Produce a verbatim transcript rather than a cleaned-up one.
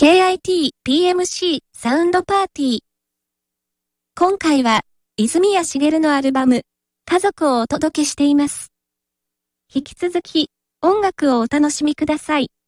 ケーアイティーピーエムシー サウンドパーティー。今回は、泉谷しげるのアルバム、家族をお届けしています。引き続き、音楽をお楽しみください。